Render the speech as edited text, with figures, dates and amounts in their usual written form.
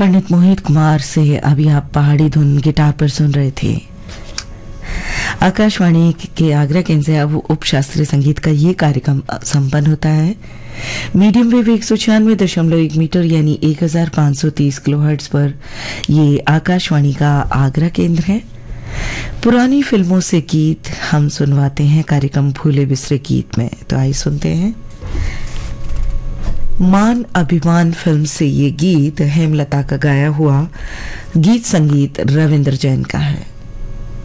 पंडित मोहित कुमार से अभी आप पहाड़ी धुन गिटार पर सुन रहे थे। आकाशवाणी के आगरा केंद्र से अब उप शास्त्रीय संगीत का ये कार्यक्रम संपन्न होता है। मीडियम वेव 196.1 मीटर यानी 1530 किलोहर्ट्ज पर ये आकाशवाणी का आगरा केंद्र है। पुरानी फिल्मों से गीत हम सुनवाते हैं कार्यक्रम भूले बिसरे गीत में। तो आइए सुनते हैं मान अभिमान फिल्म से ये गीत हेमलता का गाया हुआ गीत, संगीत रविंद्र जैन का है।